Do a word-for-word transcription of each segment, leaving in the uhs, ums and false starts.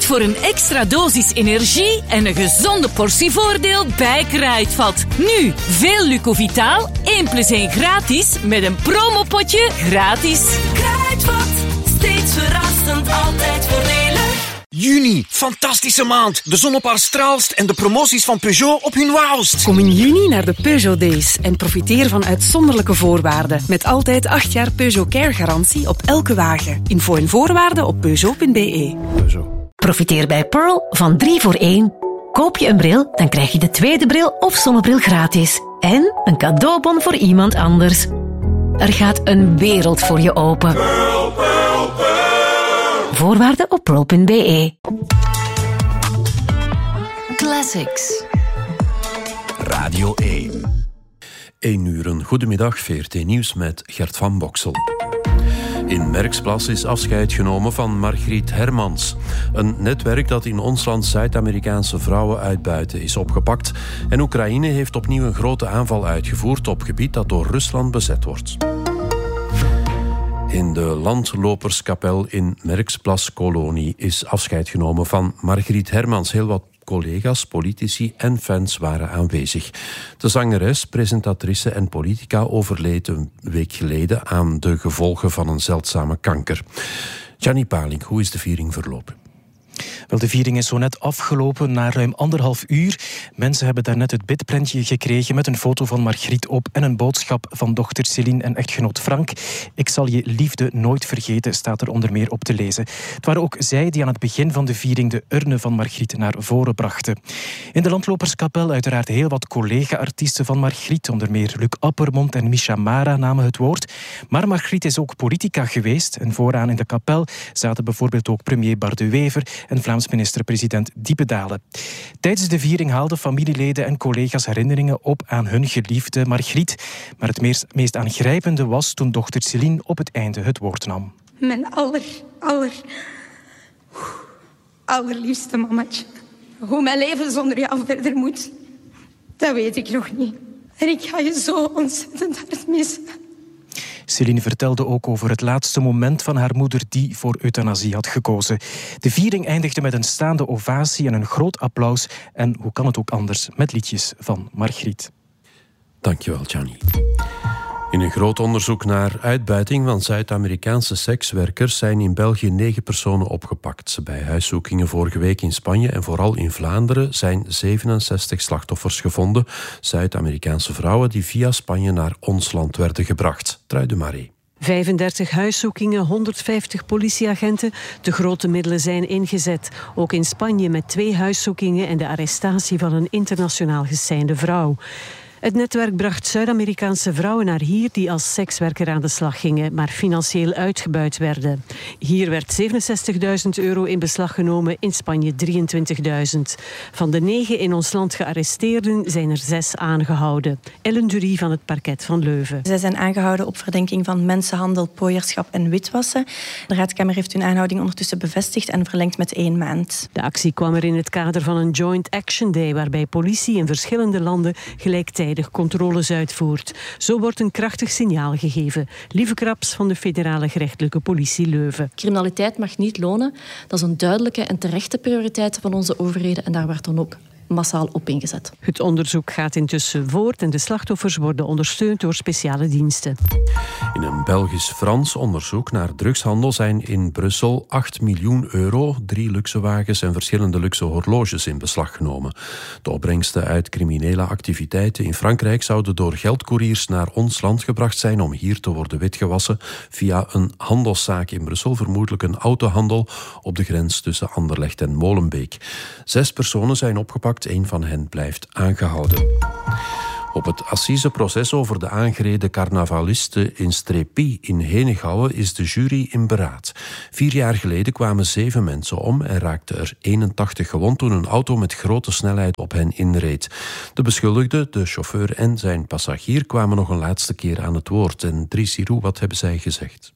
Tijd voor een extra dosis energie en een gezonde portie voordeel bij Kruidvat. Nu, veel Lucovitaal, één plus één gratis, met een promopotje gratis. Kruidvat, steeds verrassend, altijd voordelig. Juni, fantastische maand. De zon op haar straalst en de promoties van Peugeot op hun wauwst. Kom in juni naar de Peugeot Days en profiteer van uitzonderlijke voorwaarden. Met altijd acht jaar Peugeot Care garantie op elke wagen. Info en voorwaarden op peugeot punt b e. Peugeot. Profiteer bij Pearl van drie voor één. Koop je een bril, dan krijg je de tweede bril of zonnebril gratis. En een cadeaubon voor iemand anders. Er gaat een wereld voor je open. Pearl, Pearl, Pearl. Voorwaarden op pearl punt b e. Classics. Radio één. één uur, een goedemiddag, V R T Nieuws met Gert van Boksel. In Merksplas is afscheid genomen van Margriet Hermans. Een netwerk dat in ons land Zuid-Amerikaanse vrouwen uitbuiten is opgepakt. En Oekraïne heeft opnieuw een grote aanval uitgevoerd op gebied dat door Rusland bezet wordt. In de Landloperskapel in Merksplas-Kolonie is afscheid genomen van Margriet Hermans. Heel wat collega's, politici en fans waren aanwezig. De zangeres, presentatrice en politica overleed een week geleden aan de gevolgen van een zeldzame kanker. Gianni Paling, hoe is de viering verlopen? Wel, de viering is zo net afgelopen na ruim anderhalf uur. Mensen hebben daarnet het bidprentje gekregen met een foto van Margriet op en een boodschap van dochter Céline en echtgenoot Frank. Ik zal je liefde nooit vergeten, staat er onder meer op te lezen. Het waren ook zij die aan het begin van de viering de urne van Margriet naar voren brachten. In de Landloperskapel uiteraard heel wat collega-artiesten van Margriet, onder meer Luc Appermond en Misha Mara namen het woord. Maar Margriet is ook politica geweest en vooraan in de kapel zaten bijvoorbeeld ook premier Bart de Wever en Vlaams minister-president Diepedalen. Tijdens de viering haalden familieleden en collega's herinneringen op aan hun geliefde Margriet. Maar het meest, meest aangrijpende was toen dochter Céline op het einde het woord nam. Mijn aller, aller, allerliefste mamatje. Hoe mijn leven zonder jou verder moet, dat weet ik nog niet. En ik ga je zo ontzettend hard missen. Céline vertelde ook over het laatste moment van haar moeder die voor euthanasie had gekozen. De viering eindigde met een staande ovatie en een groot applaus. En hoe kan het ook anders met liedjes van Margriet. Dankjewel, Gianni. In een groot onderzoek naar uitbuiting van Zuid-Amerikaanse sekswerkers zijn in België negen personen opgepakt. Bij huiszoekingen vorige week in Spanje en vooral in Vlaanderen zijn zevenenzestig slachtoffers gevonden. Zuid-Amerikaanse vrouwen die via Spanje naar ons land werden gebracht. Truide Marie. vijfendertig huiszoekingen, honderdvijftig politieagenten. De grote middelen zijn ingezet. Ook in Spanje met twee huiszoekingen en de arrestatie van een internationaal geseinde vrouw. Het netwerk bracht Zuid-Amerikaanse vrouwen naar hier die als sekswerker aan de slag gingen, maar financieel uitgebuit werden. Hier werd zevenenzestigduizend euro in beslag genomen, in Spanje drieëntwintigduizend. Van de negen in ons land gearresteerden zijn er zes aangehouden. Ellen Durie van het parket van Leuven. Zij zijn aangehouden op verdenking van mensenhandel, pooierschap en witwassen. De Raadskamer heeft hun aanhouding ondertussen bevestigd en verlengd met één maand. De actie kwam er in het kader van een Joint Action Day, waarbij politie in verschillende landen gelijktijdig controles uitvoert. Zo wordt een krachtig signaal gegeven. Lieve Kraps van de Federale Gerechtelijke Politie Leuven. Criminaliteit mag niet lonen. Dat is een duidelijke en terechte prioriteit van onze overheden en daar wordt dan ook massaal op ingezet. Het onderzoek gaat intussen voort en de slachtoffers worden ondersteund door speciale diensten. In een Belgisch-Frans onderzoek naar drugshandel zijn in Brussel acht miljoen euro, drie luxe wagens en verschillende luxe horloges in beslag genomen. De opbrengsten uit criminele activiteiten in Frankrijk zouden door geldcouriers naar ons land gebracht zijn om hier te worden witgewassen via een handelszaak in Brussel, vermoedelijk een autohandel op de grens tussen Anderlecht en Molenbeek. Zes personen zijn opgepakt. Een van hen blijft aangehouden. Op het assiseproces over de aangereden carnavalisten in Strépy in Henegouwen is de jury in beraad. Vier jaar geleden kwamen zeven mensen om en raakten er eenentachtig gewond toen een auto met grote snelheid op hen inreed. De beschuldigde, de chauffeur en zijn passagier kwamen nog een laatste keer aan het woord. En Dries Sirou, wat hebben zij gezegd?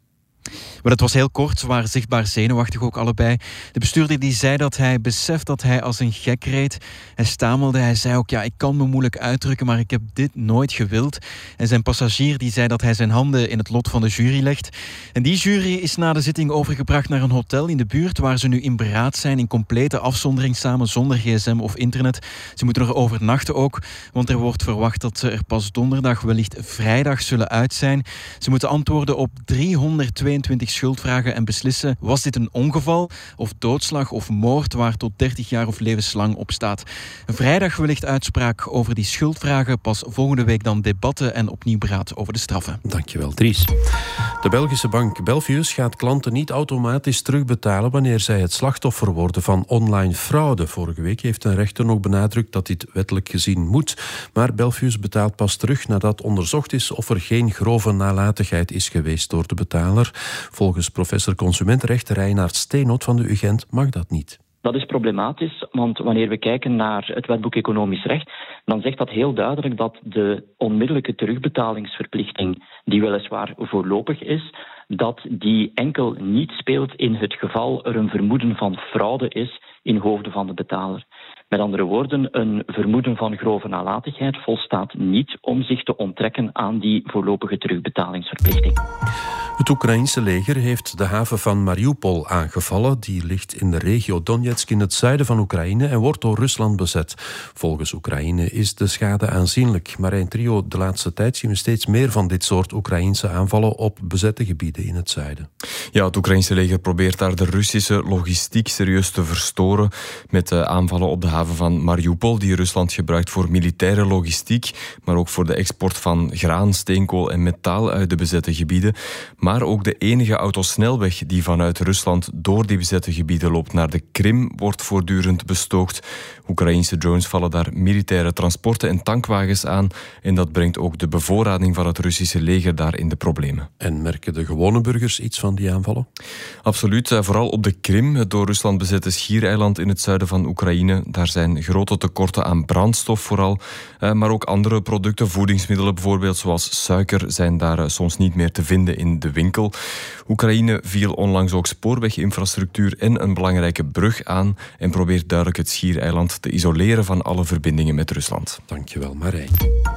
Maar het was heel kort, ze waren zichtbaar zenuwachtig ook allebei. De bestuurder die zei dat hij beseft dat hij als een gek reed. Hij stamelde, hij zei ook, ja, ik kan me moeilijk uitdrukken, maar ik heb dit nooit gewild. En zijn passagier die zei dat hij zijn handen in het lot van de jury legt. En die jury is na de zitting overgebracht naar een hotel in de buurt, waar ze nu in beraad zijn, in complete afzondering samen, zonder gsm of internet. Ze moeten er overnachten ook, want er wordt verwacht dat ze er pas donderdag, wellicht vrijdag, zullen uit zijn. Ze moeten antwoorden op driehonderdtweeëntwintig schuldvragen en beslissen, was dit een ongeval of doodslag of moord waar tot dertig jaar of levenslang op staat. Vrijdag wellicht uitspraak over die schuldvragen, pas volgende week dan debatten en opnieuw beraad over de straffen. Dankjewel, Dries. De Belgische bank Belfius gaat klanten niet automatisch terugbetalen wanneer zij het slachtoffer worden van online fraude. Vorige week heeft een rechter nog benadrukt dat dit wettelijk gezien moet, maar Belfius betaalt pas terug nadat onderzocht is of er geen grove nalatigheid is geweest door de betaler. Volgens professor consumentenrecht Reinaard Steenhout van de U Gent mag dat niet. Dat is problematisch, want wanneer we kijken naar het wetboek economisch recht, dan zegt dat heel duidelijk dat de onmiddellijke terugbetalingsverplichting, die weliswaar voorlopig is, dat die enkel niet speelt in het geval er een vermoeden van fraude is in hoofde van de betaler. Met andere woorden, een vermoeden van grove nalatigheid volstaat niet om zich te onttrekken aan die voorlopige terugbetalingsverplichting. Het Oekraïense leger heeft de haven van Mariupol aangevallen. Die ligt in de regio Donetsk in het zuiden van Oekraïne en wordt door Rusland bezet. Volgens Oekraïne is de schade aanzienlijk. Marijn Trio, de laatste tijd zien we steeds meer van dit soort Oekraïense aanvallen op bezette gebieden in het zuiden. Ja, het Oekraïense leger probeert daar de Russische logistiek serieus te verstoren met de aanvallen op de haven van Mariupol, die Rusland gebruikt voor militaire logistiek, maar ook voor de export van graan, steenkool en metaal uit de bezette gebieden. Maar ook de enige autosnelweg die vanuit Rusland door die bezette gebieden loopt naar de Krim wordt voortdurend bestookt. Oekraïense drones vallen daar militaire transporten en tankwagens aan en dat brengt ook de bevoorrading van het Russische leger daar in de problemen. En merken de gewone burgers iets van die aanvallen? Absoluut, vooral op de Krim, het door Rusland bezette schiereiland in het zuiden van Oekraïne. Daar zijn grote tekorten aan brandstof vooral, maar ook andere producten, voedingsmiddelen bijvoorbeeld, zoals suiker, zijn daar soms niet meer te vinden in de winkel. Oekraïne viel onlangs ook spoorweginfrastructuur en een belangrijke brug aan en probeert duidelijk het schiereiland te isoleren van alle verbindingen met Rusland. Dankjewel, Marijn.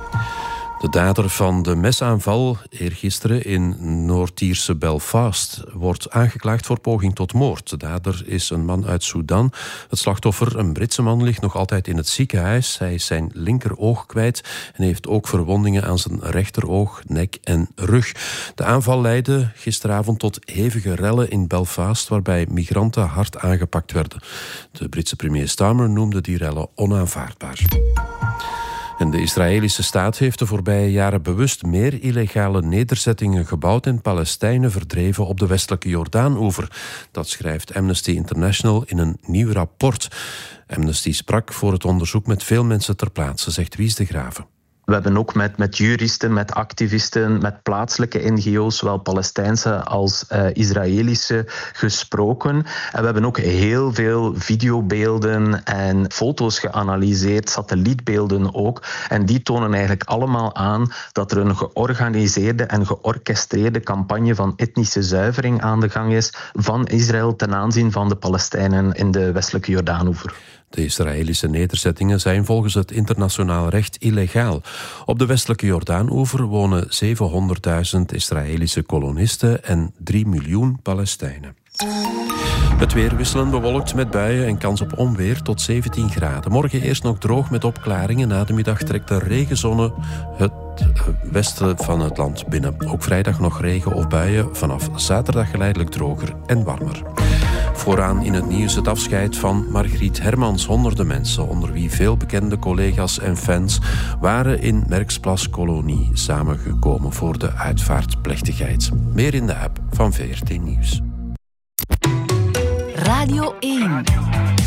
De dader van de mesaanval eergisteren in Noord-Ierse Belfast wordt aangeklaagd voor poging tot moord. De dader is een man uit Sudan. Het slachtoffer, een Britse man, ligt nog altijd in het ziekenhuis. Hij is zijn linkeroog kwijt en heeft ook verwondingen aan zijn rechteroog, nek en rug. De aanval leidde gisteravond tot hevige rellen in Belfast, waarbij migranten hard aangepakt werden. De Britse premier Starmer noemde die rellen onaanvaardbaar. En de Israëlische staat heeft de voorbije jaren bewust meer illegale nederzettingen gebouwd en Palestijnen verdreven op de westelijke Jordaanoever. Dat schrijft Amnesty International in een nieuw rapport. Amnesty sprak voor het onderzoek met veel mensen ter plaatse, zegt Wies de Graven. We hebben ook met, met juristen, met activisten, met plaatselijke N G O's, zowel Palestijnse als uh, Israëlische, gesproken. En we hebben ook heel veel videobeelden en foto's geanalyseerd, satellietbeelden ook. En die tonen eigenlijk allemaal aan dat er een georganiseerde en georchestreerde campagne van etnische zuivering aan de gang is van Israël ten aanzien van de Palestijnen in de westelijke Jordaanoever. De Israëlische nederzettingen zijn volgens het internationaal recht illegaal. Op de westelijke Jordaanoever wonen zevenhonderdduizend Israëlische kolonisten en drie miljoen Palestijnen. Het weer wisselend bewolkt met buien en kans op onweer tot zeventien graden. Morgen eerst nog droog met opklaringen. Na de middag trekt de regenzone het westen van het land binnen. Ook vrijdag nog regen of buien. Vanaf zaterdag geleidelijk droger en warmer. Vooraan in het nieuws het afscheid van Margriet Hermans. Honderden mensen, onder wie veel bekende collega's en fans, waren in Merksplas Kolonie samengekomen voor de uitvaartplechtigheid. Meer in de app van V R T Nieuws. Radio één.